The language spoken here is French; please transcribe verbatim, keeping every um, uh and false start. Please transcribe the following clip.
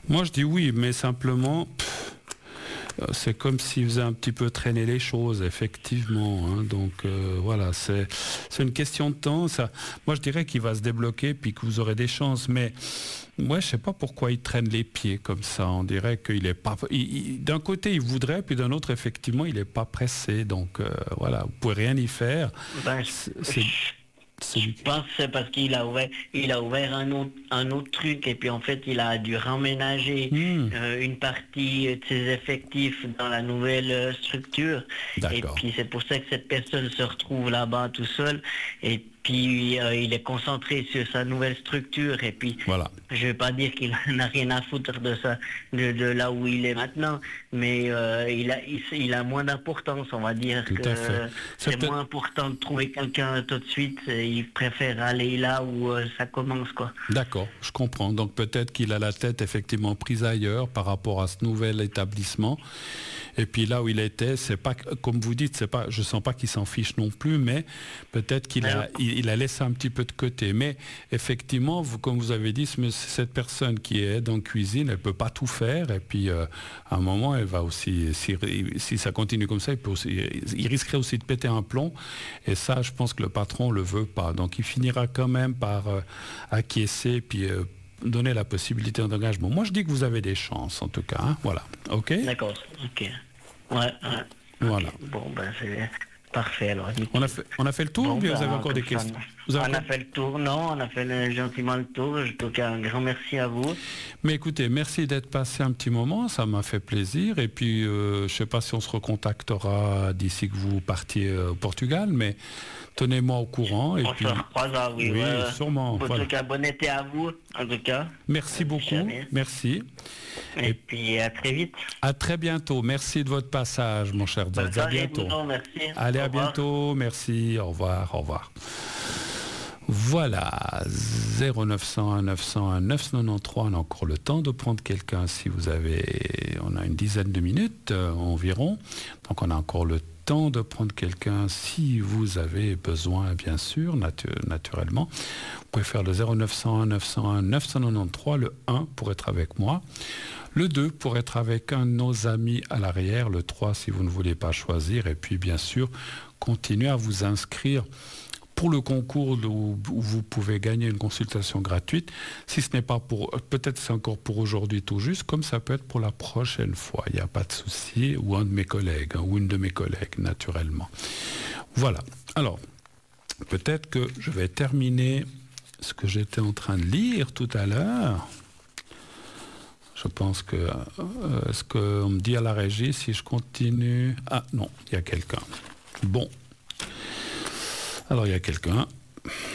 Moi, je dis oui, mais simplement, pff, c'est comme s'il faisait un petit peu traîner les choses, effectivement. Hein. Donc, euh, voilà, c'est, c'est une question de temps. Ça. Moi, je dirais qu'il va se débloquer, puis que vous aurez des chances. Mais moi, je ne sais pas pourquoi il traîne les pieds comme ça. On dirait qu'il est pas... Il, il, d'un côté, il voudrait, puis d'un autre, effectivement, il n'est pas pressé. Donc, euh, voilà, vous ne pouvez rien y faire. Ben, C'est... c'est... C'est... Je pense que c'est parce qu'il a ouvert, il a ouvert un autre, un autre truc et puis en fait il a dû remménager mmh. euh, une partie de ses effectifs dans la nouvelle euh, structure. D'accord. Et puis c'est pour ça que cette personne se retrouve là-bas tout seul et puis euh, il est concentré sur sa nouvelle structure et puis voilà. Je ne vais pas dire qu'il n'a rien à foutre de, ça, de, de là où il est maintenant, mais euh, il, a, il, il a moins d'importance, on va dire. Tout que c'est, c'est moins important de trouver quelqu'un tout de suite. Il préfère aller là où euh, ça commence, quoi. D'accord, je comprends. Donc peut-être qu'il a la tête effectivement prise ailleurs par rapport à ce nouvel établissement. Et puis là où il était, c'est pas comme vous dites, c'est pas, je sens pas qu'il s'en fiche non plus, mais peut-être qu'il a, il, il a laissé un petit peu de côté. Mais effectivement, vous, comme vous avez dit, cette personne qui est dans la cuisine, elle peut pas tout faire. Et puis euh, à un moment, elle va aussi, si, si ça continue comme ça, il, peut aussi, il risquerait aussi de péter un plomb. Et ça, je pense que le patron le veut pas. Donc il finira quand même par euh, acquiescer, puis euh, donner la possibilité d'engagement. Moi, je dis que vous avez des chances, en tout cas. Hein. Voilà. OK? D'accord. OK. Ouais. ouais. Voilà. Okay. Bon, ben, c'est parfait, alors. On a fait, on a fait le tour, bon, ou bien ben, vous avez encore des questions? Vous avez on encore... a fait le tour, non, on a fait gentiment le tour. En tout cas, un grand merci à vous. Mais écoutez, merci d'être passé un petit moment, ça m'a fait plaisir. Et puis, euh, je ne sais pas si on se recontactera d'ici que vous partiez euh, au Portugal, mais tenez-moi au courant. Et on puis... se recroisera, oui. Oui, ouais. sûrement. En voilà. tout cas, bon été à vous, en tout cas. Merci euh, beaucoup, jamais. Merci. Et, et puis, à très vite. À très bientôt. Merci de votre passage, mon cher Dodds. À bientôt. Non, merci. Allez, à bientôt. Merci. Au revoir. Au revoir. Voilà, zéro neuf cent un neuf cent un neuf cent quatre-vingt-treize, on a encore le temps de prendre quelqu'un si vous avez, on a une dizaine de minutes euh, environ, donc on a encore le temps de prendre quelqu'un si vous avez besoin, bien sûr, natu- naturellement. Vous pouvez faire le zéro neuf cent un neuf cent un neuf cent quatre-vingt-treize, le un pour être avec moi, le deux pour être avec un de nos amis à l'arrière, le trois si vous ne voulez pas choisir, et puis bien sûr, continuez à vous inscrire pour le concours où, où vous pouvez gagner une consultation gratuite, si ce n'est pas pour, peut-être c'est encore pour aujourd'hui tout juste, comme ça peut être pour la prochaine fois, il n'y a pas de souci, ou un de mes collègues, hein, ou une de mes collègues, naturellement. Voilà, alors, peut-être que je vais terminer ce que j'étais en train de lire tout à l'heure. Je pense que, euh, est-ce qu'on me dit à la régie si je continue? Ah non, il y a quelqu'un. Bon. Alors, il y a quelqu'un.